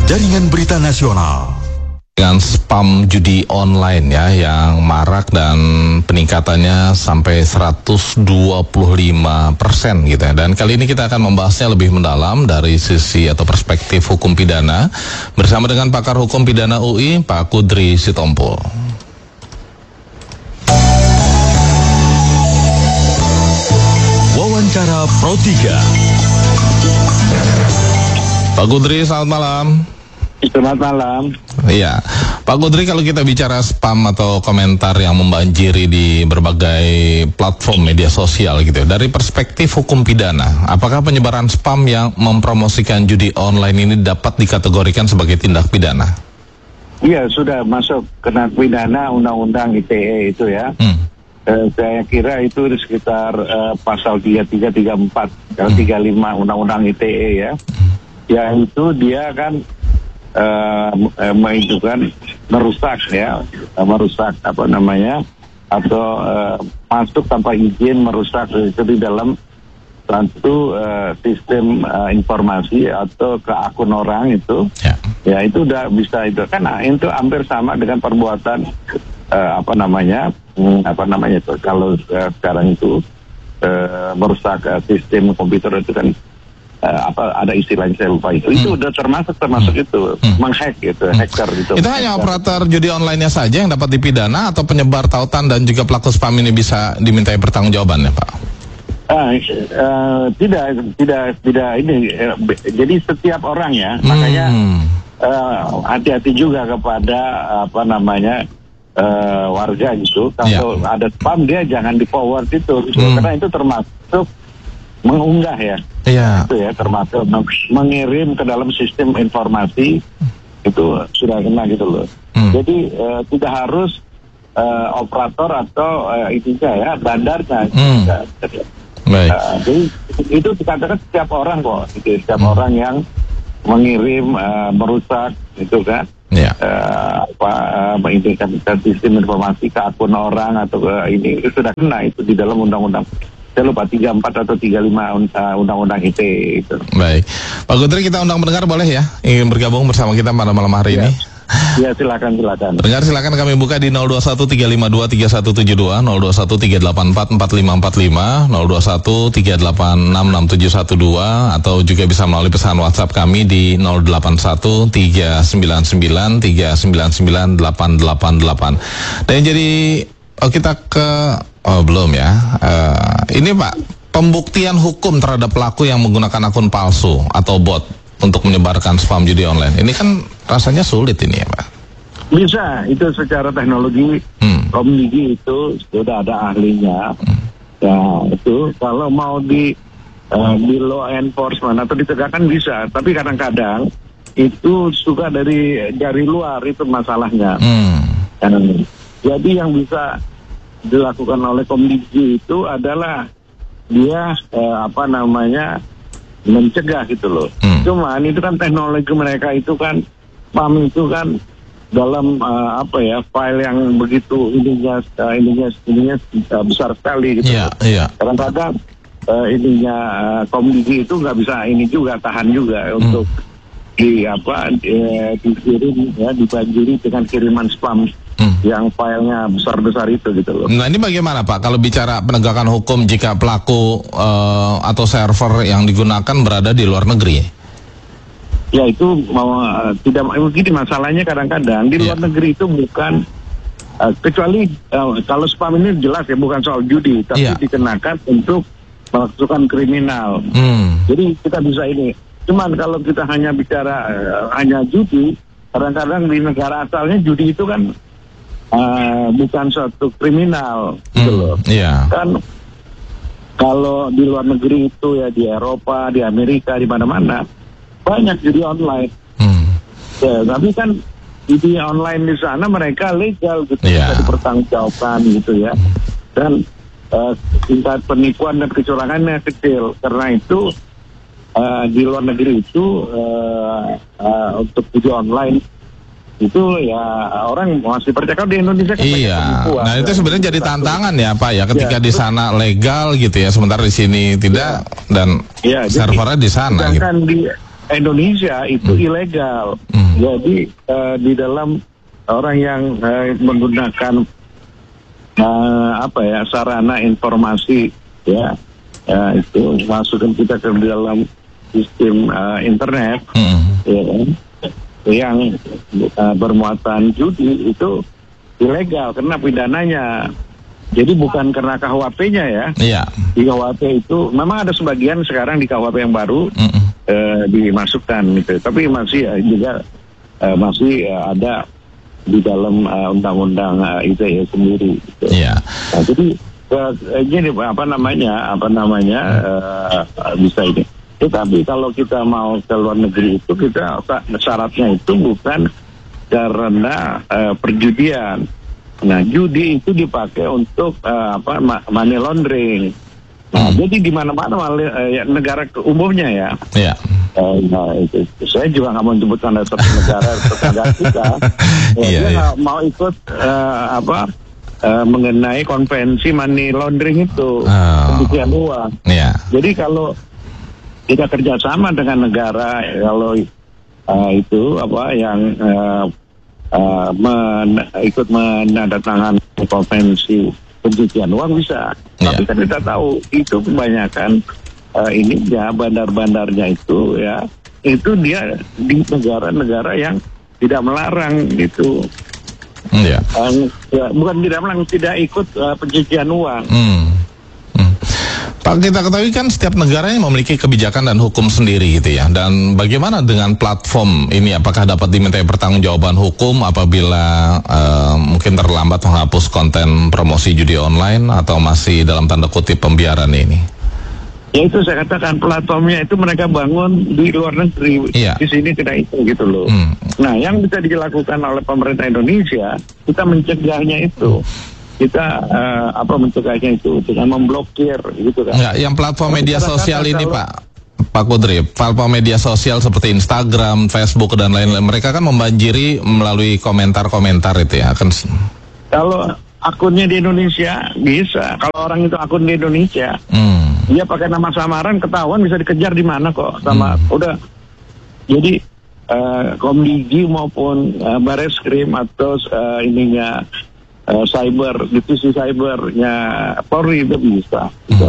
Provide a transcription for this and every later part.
Jaringan Berita Nasional. Dengan spam judi online ya yang marak dan peningkatannya sampai 125% gitu ya. Dan kali ini kita akan membahasnya lebih mendalam dari sisi atau perspektif hukum pidana bersama dengan pakar hukum pidana UI Pak Kudri Sitompul. Wawancara Pro 3. Pak Kudri, selamat malam. Selamat malam. Iya, Pak Kudri, kalau kita bicara spam atau komentar yang membanjiri di berbagai platform media sosial gitu, dari perspektif hukum pidana, apakah penyebaran spam yang mempromosikan judi online ini dapat dikategorikan sebagai tindak pidana? Iya, sudah masuk kena pidana Undang-Undang ITE itu ya. Saya kira itu di sekitar pasal 33, 34, 35 Undang-Undang ITE ya. Ya itu dia kan menunjukkan merusak apa namanya, atau masuk tanpa izin, merusak itu di dalam satu sistem informasi atau ke akun orang itu ya itu udah bisa itu kan itu hampir sama dengan perbuatan apa namanya itu kalau sekarang itu merusak sistem komputer itu kan ada istilahnya saya lupa itu udah termasuk itu menghack gitu, hacker gitu. Itu hanya operator judi online-nya saja yang dapat dipidana atau penyebar tautan dan juga pelaku spam ini bisa dimintai pertanggungjawaban ya Pak? Tidak ini. Jadi setiap orang ya, makanya hati-hati juga kepada apa namanya warga gitu. Kalau ada spam dia jangan di forward itu, karena itu termasuk mengunggah ya. Itu ya termasuk mengirim ke dalam sistem informasi itu sudah kena gitu loh. Jadi tidak harus operator atau ininya ya, bandarnya. Baik. Jadi itu dikatakan setiap orang kok, gitu, setiap orang yang mengirim merusak itu kan. Mengintegrasikan sistem informasi ke akun orang atau ini itu sudah kena itu di dalam undang-undang. Saya lupa 34 atau 35 undang-undang ITE itu. Baik, Pak Kudri, kita undang pendengar boleh ya ingin bergabung bersama kita pada malam hari ini? Ya silakan. Pendengar silakan kami buka di 0213523172, 0213844545, 0213866712, atau juga bisa melalui pesan WhatsApp kami di 081399399888. Dan jadi kita ke belum ya. Ini Pak, pembuktian hukum terhadap pelaku yang menggunakan akun palsu atau bot untuk menyebarkan spam judi online. Ini kan rasanya sulit ini ya Pak. Bisa, itu secara teknologi Komdigi itu sudah ada ahlinya. Ya itu kalau mau di law enforcement atau ditegakkan bisa, tapi kadang-kadang itu suka dari luar itu masalahnya. Jadi yang bisa dilakukan oleh Komdigi itu adalah dia mencegah gitu loh. Cuman itu kan teknologi mereka itu kan spam itu kan dalam file yang begitu ininya besar sekali gitu. Kadang-kadang Komdigi itu nggak bisa ini juga, tahan juga untuk dikirim ya, dibanjiri dengan kiriman spam yang filenya besar-besar itu gitu loh. Nah ini bagaimana Pak kalau bicara penegakan hukum jika pelaku atau server yang digunakan berada di luar negeri? Ya itu tidak begini masalahnya, kadang-kadang di luar negeri itu bukan kecuali kalau spam ini jelas ya bukan soal judi, tapi dikenakan untuk melakukan kriminal. Jadi kita bisa ini. Cuman kalau kita hanya bicara hanya judi, kadang-kadang di negara asalnya judi itu kan bukan suatu kriminal gitu loh. Kan kalau di luar negeri itu ya di Eropa, di Amerika, di mana-mana banyak judi online. Ya, tapi kan judi online di sana mereka legal gitu, bisa dipertanggungjawabkan gitu ya. Dan tingkat penipuan dan kecurangannya kecil. Karena itu di luar negeri itu untuk judi online itu ya orang masih percaya. Kalau di Indonesia kan nah itu sebenarnya jadi tantangan ya Pak ya, ketika di sana legal gitu ya, sementara di sini tidak, dan servernya di sana gitu. Indonesia itu ilegal. Jadi di dalam orang yang menggunakan sarana informasi ya itu masukkan kita ke dalam sistem internet ya, yang bermuatan judi itu ilegal karena pidananya. Jadi bukan karena KUHP-nya ya. Iya. Di KUHP itu memang ada sebagian sekarang di KUHP yang baru dimasukkan gitu. Tapi masih juga masih ada di dalam undang-undang ITE sendiri. Gitu. Iya. Nah, jadi gini bisa ini. Tetapi kalau kita mau ke luar negeri itu kita syaratnya itu bukan karena perjudian. Nah, judi itu dipakai untuk money laundering. Nah, jadi di mana-mana negara umumnya ya. Iya. Nah, itu. Saya juga nggak mau menyebutkan satu negara tetangga kita. Dia nggak mau ikut mengenai konvensi money laundering itu, pencucian uang. Iya. Jadi kalau kita kerjasama dengan negara, kalau itu ikut menandatangani konvensi pencucian uang bisa. Tapi kan kita tahu itu kebanyakan bandar-bandarnya itu ya itu dia di negara-negara yang tidak melarang gitu. Iya. Bukan tidak melarang, tidak ikut pencucian uang. Pak, kita ketahui kan setiap negaranya memiliki kebijakan dan hukum sendiri gitu ya. Dan bagaimana dengan platform ini? Apakah dapat dimintai pertanggungjawaban hukum apabila mungkin terlambat menghapus konten promosi judi online atau masih dalam tanda kutip pembiaran ini? Ya itu saya katakan platformnya itu mereka bangun di luar negeri. Di sini tidak itu gitu loh. Nah, yang bisa dilakukan oleh pemerintah Indonesia, kita mencegahnya itu. Kita mencegahnya itu dengan memblokir gitu kan. Enggak, yang platform media sosial ini Pak Kudri, platform media sosial seperti Instagram, Facebook dan lain-lain, mereka kan membanjiri melalui komentar-komentar itu ya kan. Kalau akunnya di Indonesia bisa, kalau orang itu akun di Indonesia, dia pakai nama samaran ketahuan bisa dikejar di mana kok sama udah. Jadi Komdigi maupun Bareskrim atau cyber, divisi cybernya Polri itu bisa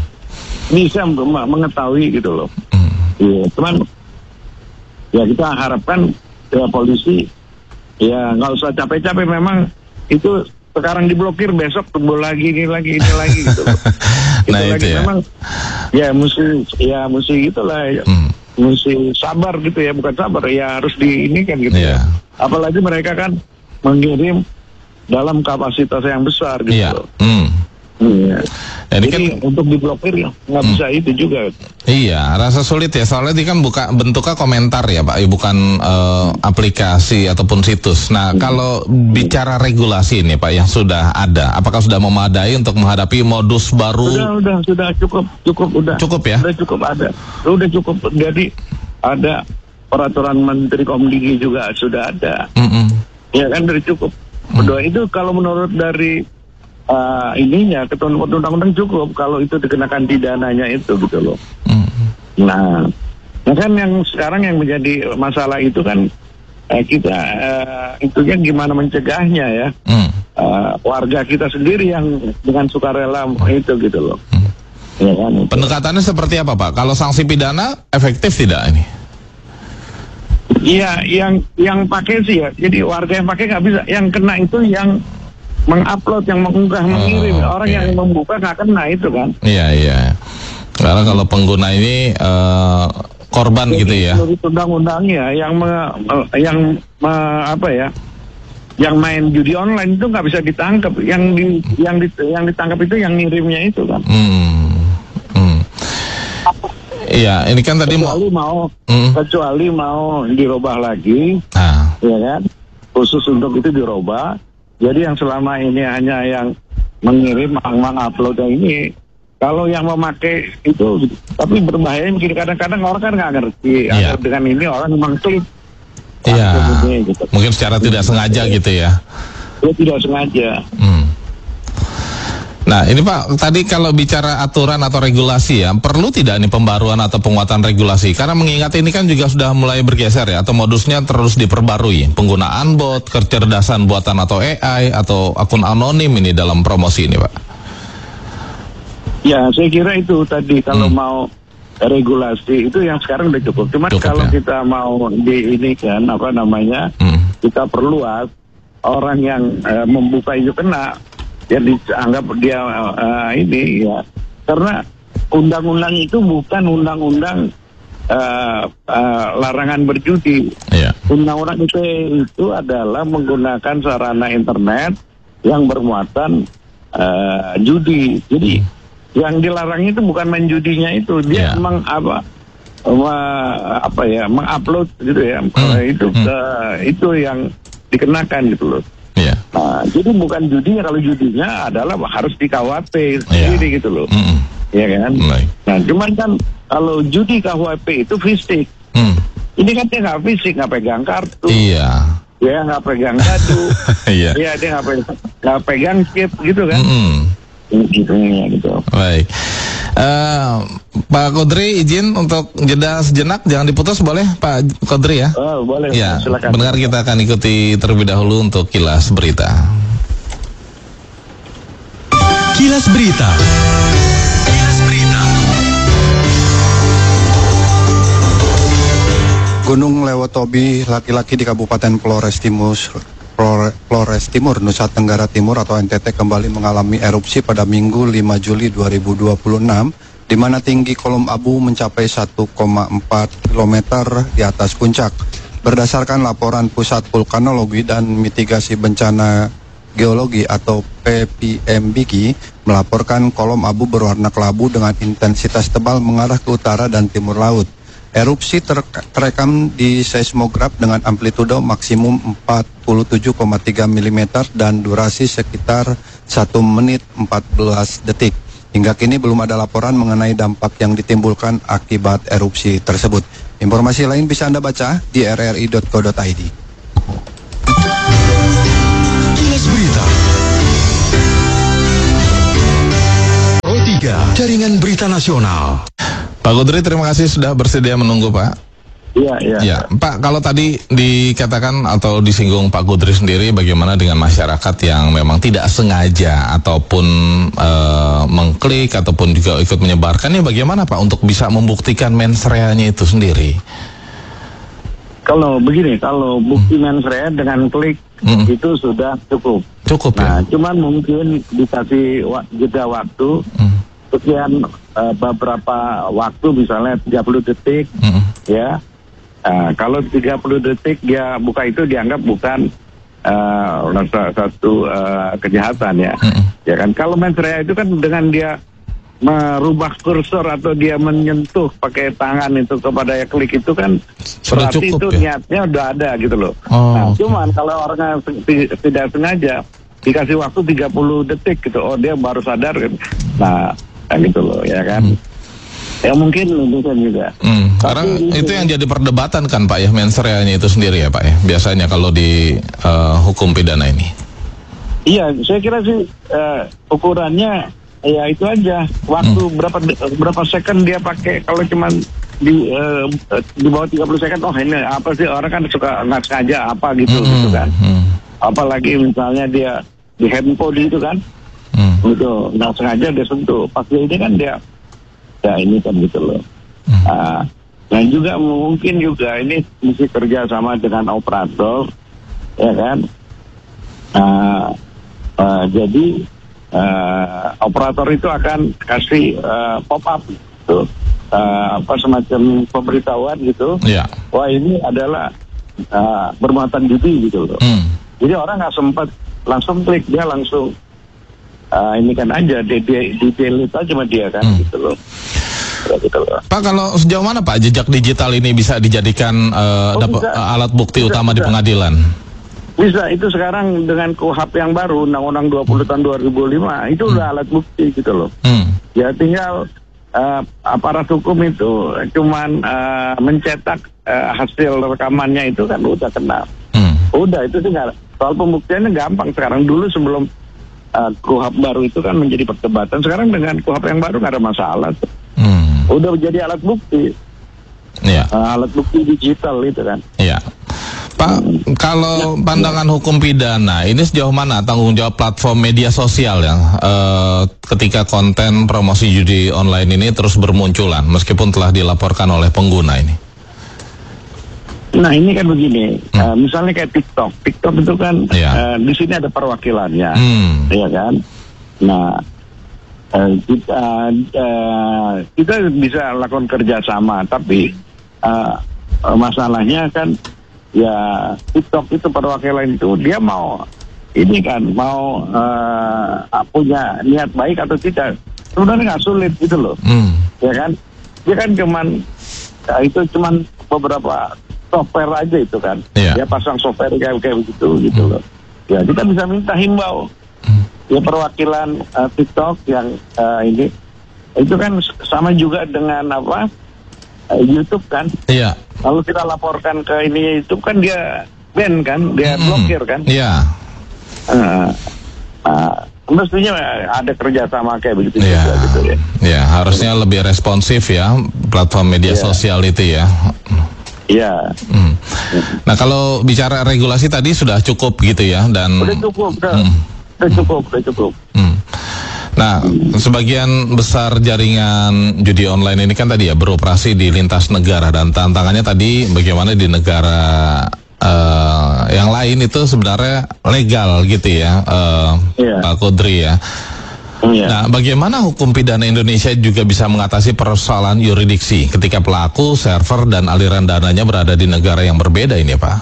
mengetahui gitu loh. Ya, cuman ya kita harapkan ya polisi ya nggak usah capek-capek, memang itu sekarang diblokir besok tumbuh lagi ini lagi gitu loh. Nah itu ya. Memang ya mesti gitulah ya. Mesti sabar gitu ya, bukan sabar ya harus kan gitu ya. Apalagi mereka kan mengirim dalam kapasitas yang besar gitu. Jadi kan untuk diblokir ya nggak bisa itu juga. Iya, rasa sulit ya, soalnya ini kan bentuknya komentar ya Pak, bukan aplikasi ataupun situs. Nah, kalau bicara regulasi ini Pak yang sudah ada, apakah sudah memadai untuk menghadapi modus baru? Sudah cukup Cukup ya? Sudah cukup. Jadi ada peraturan Menteri Komdigi juga sudah ada. Ya kan dari cukup. Itu kalau menurut dari ketentuan undang-undang cukup kalau itu dikenakan pidananya itu gitu loh. Nah kan yang sekarang yang menjadi masalah itu kan kita itunya gimana mencegahnya ya. Warga kita sendiri yang dengan sukarela itu gitu loh. Ya kan? Pendekatannya seperti apa Pak? Kalau sanksi pidana efektif tidak ini? Iya, yang pakai sih ya. Jadi warga yang pakai nggak bisa. Yang kena itu yang mengupload, yang mengunggah, mengirim. Orang yang membuka nggak kena itu kan. Iya. Karena kalau pengguna ini korban. Jadi, gitu ya. Menurut undang-undangnya yang main judi online itu nggak bisa ditangkap. Yang ditangkap itu yang ngirimnya itu kan. Iya, ini kan tadi kecuali mau dirubah lagi, ya kan? Khusus untuk itu dirubah. Jadi yang selama ini hanya yang mengirim, mengupload ini, kalau yang memakai itu, tapi berbahaya mungkin kadang-kadang orang kan nggak ngerti. Dengan ini orang memang klik. Iya. Gitu. Mungkin secara tidak sengaja gitu ya. Tidak sengaja. Nah ini Pak, tadi kalau bicara aturan atau regulasi ya, perlu tidak nih pembaruan atau penguatan regulasi? Karena mengingat ini kan juga sudah mulai bergeser ya, atau modusnya terus diperbarui. Penggunaan bot, kecerdasan buatan atau AI, atau akun anonim ini dalam promosi ini Pak. Ya, saya kira itu tadi kalau mau regulasi itu yang sekarang udah cukup. Cuma kalau kita mau di ini kan kita perluas orang yang membuka itu kena ya dianggap dia ini ya, karena undang-undang itu bukan undang-undang larangan berjudi. Undang-undang itu adalah menggunakan sarana internet yang bermuatan judi. Jadi yang dilarang itu bukan main judinya itu, dia mengupload gitu ya, itu yang dikenakan gitu loh. Nah, jadi bukan judinya, kalau judinya adalah harus di KWP sendiri gitu loh, ya kan. Nah, cuman kan kalau judi KWP itu fisik, ini kan dia nggak fisik, nggak pegang kartu, ya nggak pegang kado, ya dia nggak pegang chip gitu kan. Gitu. Baik, Pak Kodri izin untuk jeda sejenak, jangan diputus boleh Pak Kodri ya? Oh, boleh. Ya, silakan. benar, kita akan ikuti terlebih dahulu untuk Kilas Berita. Kilas Berita. Gunung Lewotobi, laki-laki di Kabupaten Flores Timur, Nusa Tenggara Timur atau NTT kembali mengalami erupsi pada Minggu 5 Juli 2026, di mana tinggi kolom abu mencapai 1,4 km di atas puncak. Berdasarkan laporan Pusat Vulkanologi dan Mitigasi Bencana Geologi atau PPMBG, melaporkan kolom abu berwarna kelabu dengan intensitas tebal mengarah ke utara dan timur laut. Erupsi terekam di seismograf dengan amplitudo maksimum 47,3 mm dan durasi sekitar 1 menit 14 detik. Hingga kini belum ada laporan mengenai dampak yang ditimbulkan akibat erupsi tersebut. Informasi lain bisa Anda baca di rri.co.id. Kilas Berita. Pro 3, Jaringan Berita Nasional. Pak Kodri, terima kasih sudah bersedia menunggu Pak. Iya. Ya, Pak, kalau tadi dikatakan atau disinggung Pak Kodri sendiri, bagaimana dengan masyarakat yang memang tidak sengaja ataupun mengklik ataupun juga ikut menyebarkannya, bagaimana Pak untuk bisa membuktikan mens reanya itu sendiri? Kalau begini, kalau bukti mens rea dengan klik itu sudah cukup. Cukup ya. ya. Cuman mungkin dikasih jeda waktu. Sekian beberapa waktu, misalnya 30 detik, ya. Kalau 30 detik dia buka itu dianggap bukan satu kejahatan ya. Ya kan. Kalau mens rea itu kan dengan dia merubah kursor atau dia menyentuh pakai tangan itu kepada ya klik itu kan sudah berarti cukup, itu ya? niatnya udah ada gitu loh. Nah, cuman kalau orangnya tidak sengaja dikasih waktu 30 detik gitu, oh dia baru sadar kan. Nah, gitu loh ya kan. Ya mungkin juga. Karena itu yang jadi perdebatan kan Pak ya, mens reanya itu sendiri ya Pak ya, biasanya kalau di hukum pidana ini. Iya, saya kira sih ukurannya ya itu aja, waktu berapa second dia pakai. Kalau cuman di bawah 30 second, oh ini apa sih, orang kan suka nggak sengaja apa gitu gitu kan. Apalagi misalnya dia di handphone itu kan. Gitu, nggak sengaja dia sentuh. Pasti ini kan dia, ya ini kan gitu loh. Dan juga mungkin juga ini mesti kerja sama dengan operator, ya kan. Jadi operator itu akan kasih pop up gitu, semacam pemberitahuan gitu. Wah ini adalah bermuatan judi gitu loh. Jadi orang nggak sempat langsung klik, dia langsung ini kan aja di delete aja sama dia kan gitu loh. Pak, kalau sejauh mana Pak jejak digital ini bisa dijadikan alat bukti utama di pengadilan? Bisa, itu sekarang dengan KUHP yang baru, Undang-Undang 20 tahun 2005 itu udah alat bukti gitu loh. Ya tinggal aparat hukum itu cuman mencetak hasil rekamannya itu kan udah kena. Udah itu tinggal soal pembuktiannya gampang sekarang. Dulu sebelum KUHP baru itu kan menjadi perdebatan. Sekarang dengan KUHP yang baru nggak ada masalah. Udah menjadi alat bukti. Iya. Alat bukti digital itu kan. Iya. Pak, kalau pandangan hukum pidana, ini sejauh mana tanggung jawab platform media sosial ya ketika konten promosi judi online ini terus bermunculan meskipun telah dilaporkan oleh pengguna ini? Nah ini kan begini, misalnya kayak TikTok itu kan di sini ada perwakilannya, ya kan? Nah kita bisa lakukan kerjasama, tapi masalahnya kan ya TikTok itu perwakilan itu dia mau ini kan mau punya niat baik atau tidak, sebenarnya nggak sulit gitu loh, ya kan? Dia kan itu cuman beberapa software aja itu kan, dia pasang software kayak begitu gitu loh. Ya kita bisa minta himbau, ya perwakilan TikTok yang ini itu kan sama juga dengan YouTube kan. Iya. Lalu kita laporkan ke ini YouTube kan dia ban kan, dia blokir kan. Iya. Mestinya ada kerjasama kayak begitu juga gitu ya. Ya harusnya lebih responsif ya platform media sosial itu ya. Iya. Nah kalau bicara regulasi tadi sudah cukup gitu ya dan. Udah cukup. Nah, sebagian besar jaringan judi online ini kan tadi ya beroperasi di lintas negara dan tantangannya tadi bagaimana di negara yang lain itu sebenarnya legal gitu ya, Pak Kudri ya. Nah, bagaimana hukum pidana Indonesia juga bisa mengatasi persoalan yurisdiksi ketika pelaku, server, dan aliran dananya berada di negara yang berbeda ini, Pak?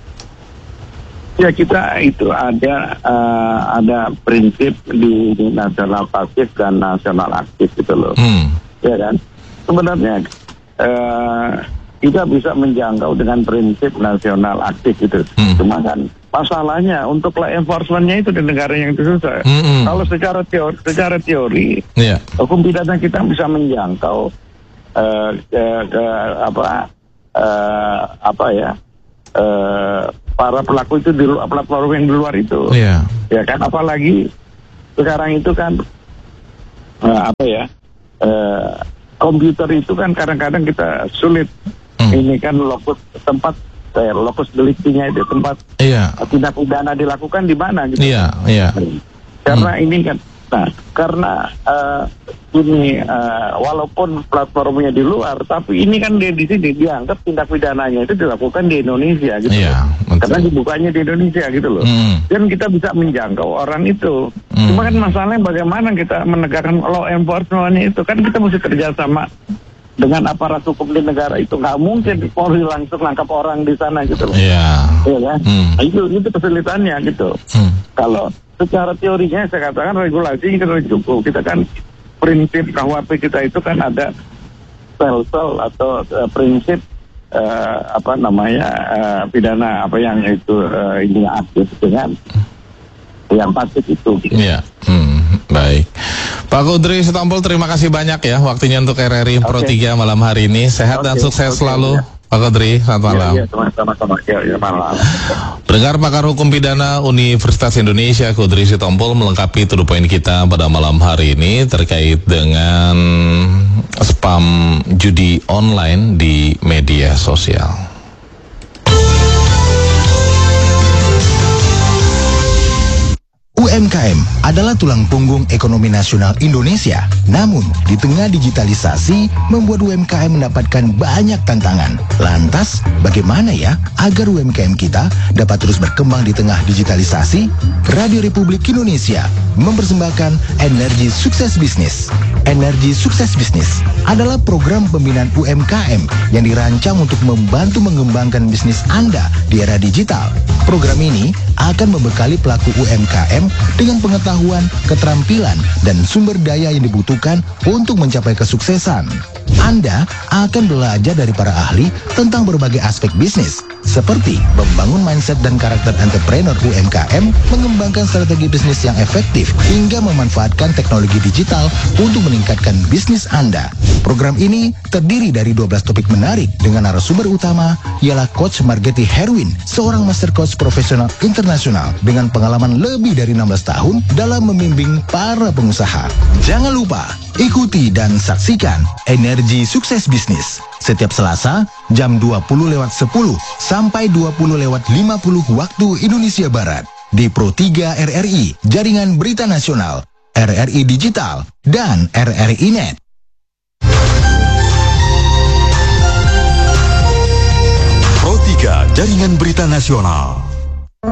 Ya kita itu ada prinsip di nasional pasif dan nasional aktif gitu loh, ya kan? Sebenarnya kita bisa menjangkau dengan prinsip nasional aktif gitu, cuma kan masalahnya untuk law enforcement-nya itu di negara yang itu susah. Kalau secara teori, hukum pidana kita bisa menjangkau para pelaku itu di platform yang di luar itu, ya kan? Apalagi sekarang itu kan komputer itu kan kadang-kadang kita sulit. Ini kan lokus deliktinya itu tempat tindak pidana dilakukan di mana gitu. Karena ini kan, karena ini walaupun platformnya di luar, tapi ini kan di sini dianggap tindak pidananya itu dilakukan di Indonesia gitu. Karena dibukanya di Indonesia gitu loh. Dan kita bisa menjangkau orang itu. Cuma kan masalahnya bagaimana kita menegakkan law enforcement-nya itu kan kita mesti kerjasama dengan aparat hukum di negara itu. Nggak mungkin Polri langsung nangkap orang di sana gitu loh. Iya kan? Itu kesulitannya gitu. Kalau secara teorinya saya katakan regulasi kita cukup. Kita kan prinsip KUHP kita itu kan ada sel-sel atau prinsip pidana yang itu ini aktif dengan yang pasif itu. Gitu. Baik. Pak Kudri Sitompul, terima kasih banyak ya waktunya untuk RRI Pro 3 malam hari ini. Sehat dan sukses selalu. Pak Kudri, selamat malam. Sama-sama. Malam. Pendengar pakar hukum pidana Universitas Indonesia Kudri Sitompul melengkapi to the point kita pada malam hari ini terkait dengan spam judi online di media sosial. UMKM adalah tulang punggung ekonomi nasional Indonesia. Namun, di tengah digitalisasi, membuat UMKM mendapatkan banyak tantangan. Lantas, bagaimana ya agar UMKM kita dapat terus berkembang di tengah digitalisasi? Radio Republik Indonesia mempersembahkan Energi Sukses Bisnis. Energi Sukses Bisnis adalah program pembinaan UMKM yang dirancang untuk membantu mengembangkan bisnis Anda di era digital. Program ini akan membekali pelaku UMKM dengan pengetahuan, keterampilan, dan sumber daya yang dibutuhkan untuk mencapai kesuksesan. Anda akan belajar dari para ahli tentang berbagai aspek bisnis, seperti membangun mindset dan karakter entrepreneur UMKM, mengembangkan strategi bisnis yang efektif, hingga memanfaatkan teknologi digital untuk meningkatkan bisnis Anda. Program ini terdiri dari 12 topik menarik dengan narasumber utama ialah Coach Margeti Herwin, seorang master coach profesional internasional dengan pengalaman lebih dari 16 tahun dalam membimbing para pengusaha. Jangan lupa, ikuti dan saksikan Energi Sukses Bisnis setiap Selasa jam 20.10 sampai 20.50 waktu Indonesia Barat di Pro 3 RRI, Jaringan Berita Nasional, RRI Digital, dan RRI Net. Pro 3 Jaringan Berita Nasional.